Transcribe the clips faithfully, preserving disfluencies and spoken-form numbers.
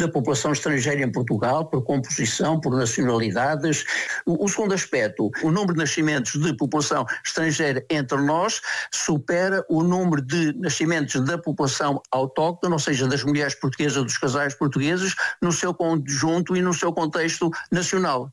da população estrangeira em Portugal, por composição, por nacionalidades. O, o segundo aspecto, o número de nascimentos de população estrangeira entre nós supera o número de nascimentos da população autóctone, ou seja, das mulheres portuguesas, dos casais portugueses, no seu conjunto e no seu contexto nacional.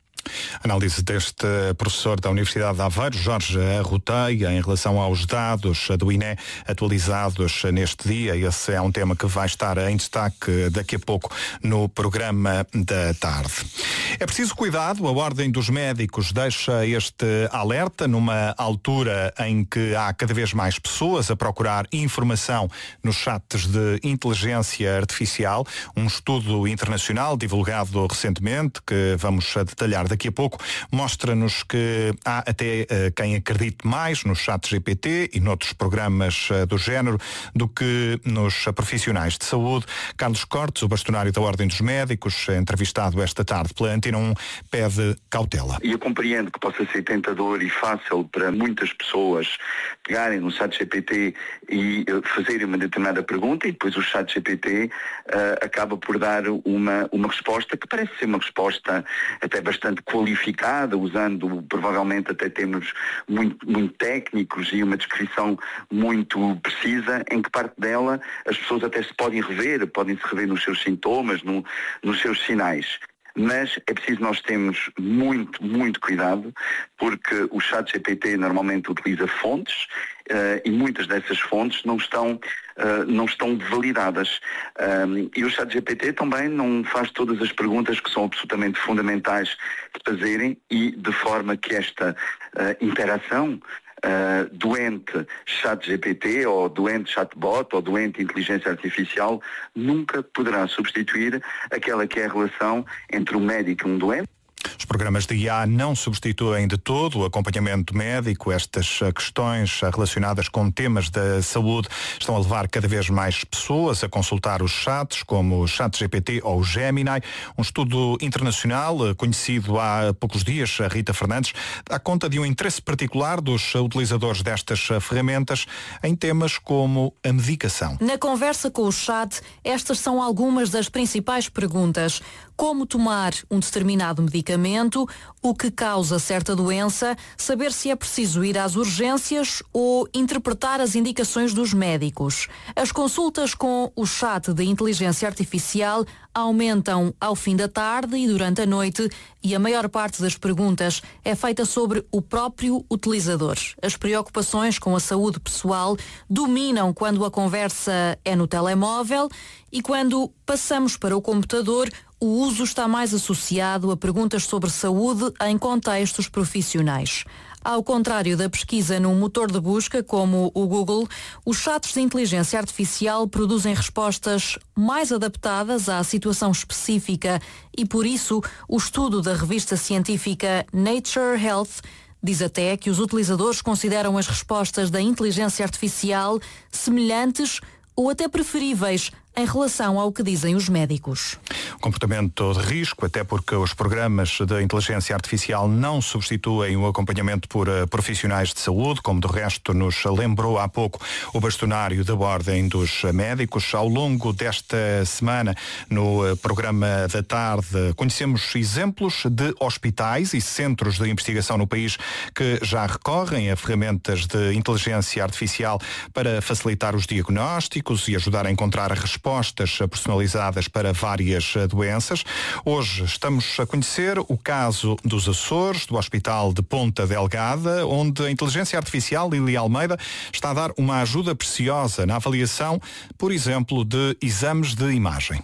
Análise deste professor da Universidade de Aveiro, Jorge Arroteia, em relação aos dados do I N E atualizados neste dia. Esse é um tema que vai estar em destaque daqui a pouco no programa da tarde. É preciso cuidado, a Ordem dos Médicos deixa este alerta numa altura em que há cada vez mais pessoas a procurar informação nos chats de inteligência artificial. Um estudo internacional divulgado recentemente, que vamos detalhar daqui a pouco, mostra-nos que há até uh, quem acredite mais no chat G P T e noutros programas uh, do género do que nos profissionais de saúde. Carlos Cortes, o bastonário da Ordem dos Médicos, entrevistado esta tarde pela Antena um, pede cautela. E eu compreendo que possa ser tentador e fácil para muitas pessoas pegarem no chat G P T e uh, fazerem uma determinada pergunta e depois o chat G P T uh, acaba por dar uma, uma resposta que parece ser uma resposta até bastante qualificada, usando provavelmente até termos muito, muito técnicos e uma descrição muito precisa, em que parte dela as pessoas até se podem rever, podem se rever nos seus sintomas, no, nos seus sinais. Mas é preciso nós termos muito, muito cuidado, porque o chat G P T normalmente utiliza fontes uh, e muitas dessas fontes não estão, uh, não estão validadas. Um, e o chat G P T também não faz todas as perguntas que são absolutamente fundamentais de fazerem, e de forma que esta uh, interação Uh, doente chat G P T ou doente chatbot ou doente inteligência artificial nunca poderá substituir aquela que é a relação entre um médico e um doente. Os programas de I A não substituem de todo o acompanhamento médico. Estas questões relacionadas com temas da saúde estão a levar cada vez mais pessoas a consultar os chats, como o chat G P T ou o Gemini. Um estudo internacional conhecido há poucos dias, a Rita Fernandes, dá conta de um interesse particular dos utilizadores destas ferramentas em temas como a medicação. Na conversa com o chat, estas são algumas das principais perguntas. Como tomar um determinado medicamento, o que causa certa doença, saber se é preciso ir às urgências ou interpretar as indicações dos médicos. As consultas com o chat de inteligência artificial aumentam ao fim da tarde e durante a noite, e a maior parte das perguntas é feita sobre o próprio utilizador. As preocupações com a saúde pessoal dominam quando a conversa é no telemóvel, e quando passamos para o computador, o uso está mais associado a perguntas sobre saúde em contextos profissionais. Ao contrário da pesquisa num motor de busca como o Google, os chats de inteligência artificial produzem respostas mais adaptadas à situação específica, e por isso o estudo da revista científica Nature Health diz até que os utilizadores consideram as respostas da inteligência artificial semelhantes ou até preferíveis em relação ao que dizem os médicos. Comportamento de risco, até porque os programas de inteligência artificial não substituem o acompanhamento por uh, profissionais de saúde, como de resto nos lembrou há pouco o bastonário da Ordem dos Médicos. Ao longo desta semana, no uh, programa da tarde, conhecemos exemplos de hospitais e centros de investigação no país que já recorrem a ferramentas de inteligência artificial para facilitar os diagnósticos e ajudar a encontrar respostas respostas personalizadas para várias doenças. Hoje estamos a conhecer o caso dos Açores, do Hospital de Ponta Delgada, onde a inteligência artificial Lili Almeida está a dar uma ajuda preciosa na avaliação, por exemplo, de exames de imagem.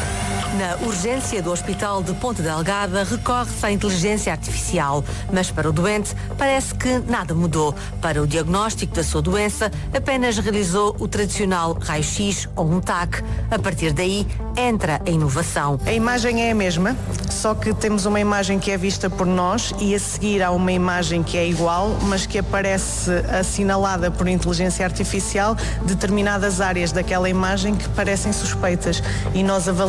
Na urgência do Hospital de Ponta Delgada recorre-se à inteligência artificial, mas para o doente parece que nada mudou. Para o diagnóstico da sua doença, apenas realizou o tradicional raio-x ou um T A C. A partir daí, entra a inovação. A imagem é a mesma, só que temos uma imagem que é vista por nós e a seguir há uma imagem que é igual, mas que aparece assinalada por inteligência artificial determinadas áreas daquela imagem que parecem suspeitas, e nós avaliamos as duas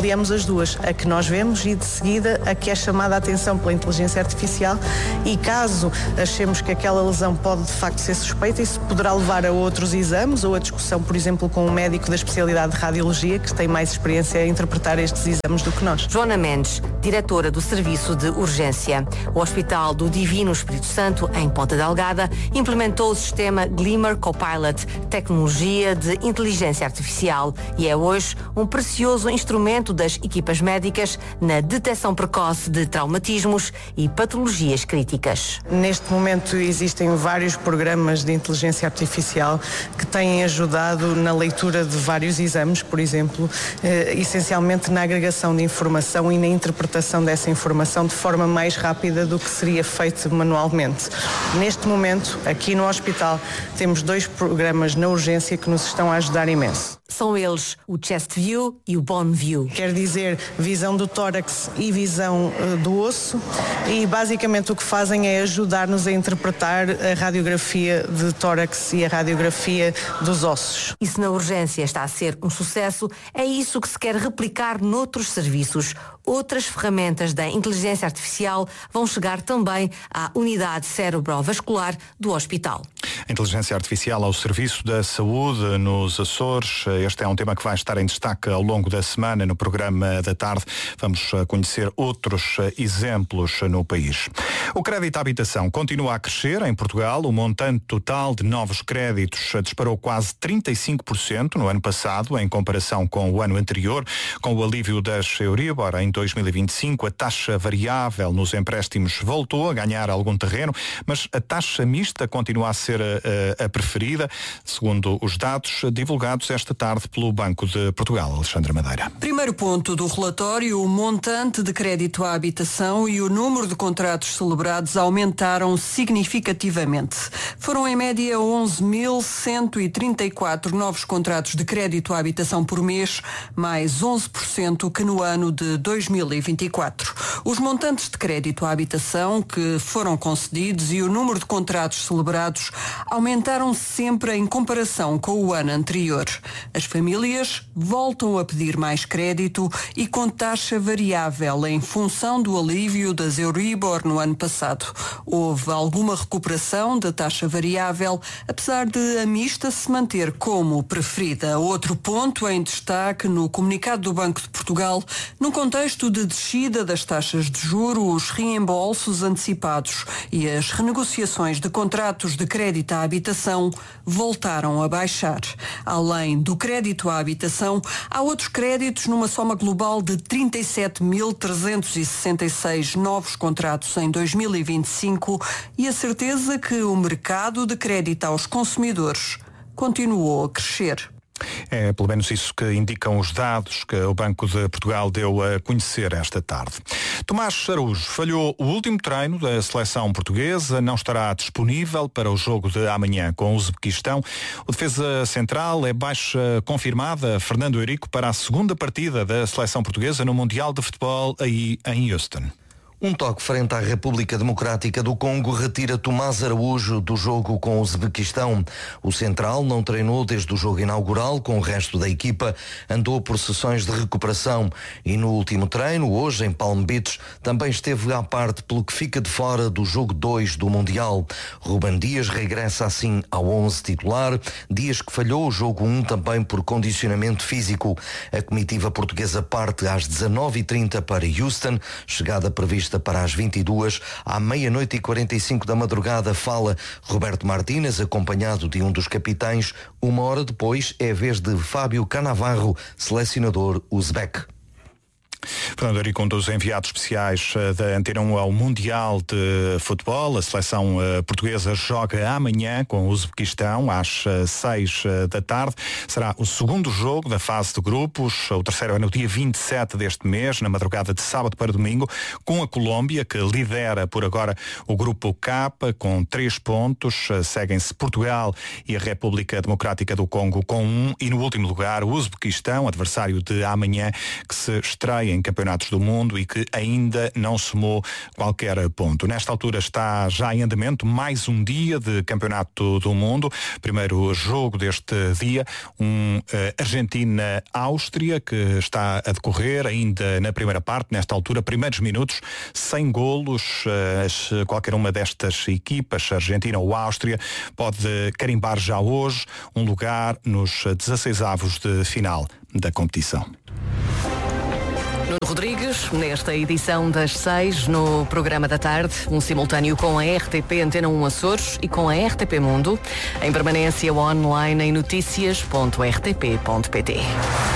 duas, a que nós vemos e de seguida a que é chamada a atenção pela inteligência artificial, e caso achemos que aquela lesão pode de facto ser suspeita, isso poderá levar a outros exames ou a discussão, por exemplo, com um médico da especialidade de radiologia que tem mais experiência a interpretar estes exames do que nós. Joana Mendes, diretora do Serviço de Urgência. O Hospital do Divino Espírito Santo, em Ponta Delgada, implementou o sistema Glimmer Copilot, tecnologia de inteligência artificial, e é hoje um precioso instrumento das equipas médicas na detecção precoce de traumatismos e patologias críticas. Neste momento existem vários programas de inteligência artificial que têm ajudado na leitura de vários exames, por exemplo, eh, essencialmente na agregação de informação e na interpretação dessa informação de forma mais rápida do que seria feito manualmente. Neste momento, aqui no hospital, temos dois programas na urgência que nos estão a ajudar imenso. São eles o Chest View e o Bone View. Quer dizer, visão do tórax e visão uh, do osso, e basicamente o que fazem é ajudar-nos a interpretar a radiografia de tórax e a radiografia dos ossos. E se na urgência está a ser um sucesso, é isso que se quer replicar noutros serviços. Outras ferramentas da inteligência artificial vão chegar também à unidade cerebrovascular do hospital. A inteligência artificial ao serviço da saúde nos Açores. Este é um tema que vai estar em destaque ao longo da semana no programa da tarde. Vamos conhecer outros exemplos no país. O crédito à habitação continua a crescer em Portugal. O montante total de novos créditos disparou quase trinta e cinco por cento no ano passado, em comparação com o ano anterior. Com o alívio das Euribor em dois mil e vinte e cinco, a taxa variável nos empréstimos voltou a ganhar algum terreno, mas a taxa mista continua a ser a, a preferida, segundo os dados divulgados esta tarde pelo Banco de Portugal. Alexandra Madeira. Primeiro ponto do relatório: o montante de crédito à habitação e o número de contratos celebrados aumentaram significativamente. Foram em média onze mil cento e trinta e quatro novos contratos de crédito à habitação por mês, mais onze por cento que no ano de dois mil e vinte e quatro. Os montantes de crédito à habitação que foram concedidos e o número de contratos celebrados aumentaram sempre em comparação com o ano anterior. As famílias voltam a pedir mais crédito e com taxa variável em função do alívio das Euribor no ano passado. Houve alguma recuperação da taxa variável, apesar de a mista se manter como preferida. Outro ponto em destaque no comunicado do Banco de Portugal: num contexto de descida das taxas de juros, os reembolsos antecipados e as renegociações de contratos de crédito à habitação voltaram a baixar. Além do crédito à habitação, há outros créditos numa soma global de trinta e sete mil trezentos e sessenta e seis novos contratos em dois mil e vinte e cinco, e a certeza que o mercado de crédito aos consumidores continuou a crescer. É pelo menos isso que indicam os dados que o Banco de Portugal deu a conhecer esta tarde. Tomás Araújo falhou o último treino da seleção portuguesa, não estará disponível para o jogo de amanhã com o Uzbequistão. O defesa central é baixa confirmada. Fernando Eurico para a segunda partida da seleção portuguesa no Mundial de Futebol aí em Houston. Um toque frente à República Democrática do Congo retira Tomás Araújo do jogo com o Uzbequistão. O central não treinou desde o jogo inaugural com o resto da equipa, andou por sessões de recuperação e no último treino, hoje em Palm Beach, também esteve à parte, pelo que fica de fora do jogo dois do Mundial. Ruben Dias regressa assim ao onze titular, Dias que falhou o jogo um também por condicionamento físico. A comitiva portuguesa parte às dezanove e trinta para Houston, chegada prevista para as vinte e duas, à meia-noite e quarenta e cinco da madrugada fala Roberto Martínez, acompanhado de um dos capitães. Uma hora depois é a vez de Fábio Canavarro, selecionador uzbek. Fernando Eurico, um dos enviados especiais da Antena um ao Mundial de Futebol. A seleção portuguesa joga amanhã com o Uzbequistão às seis da tarde. Será o segundo jogo da fase de grupos. O terceiro é no dia vinte e sete deste mês, na madrugada de sábado para domingo, com a Colômbia, que lidera por agora o grupo K, com três pontos. Seguem-se Portugal e a República Democrática do Congo com um. E no último lugar, o Uzbequistão, adversário de amanhã, que se estreia em campeonato campeonatos do mundo e que ainda não somou qualquer ponto. Nesta altura está já em andamento mais um dia de campeonato do mundo. Primeiro jogo deste dia, um uh, Argentina-Áustria, que está a decorrer ainda na primeira parte, nesta altura, primeiros minutos, sem golos. Uh, qualquer uma destas equipas, Argentina ou Áustria, pode carimbar já hoje um lugar nos dezasseis avos de final da competição. Nuno Rodrigues, nesta edição das seis, no programa da tarde, um simultâneo com a R T P Antena um Açores e com a R T P Mundo, em permanência online em notícias ponto r t p ponto p t.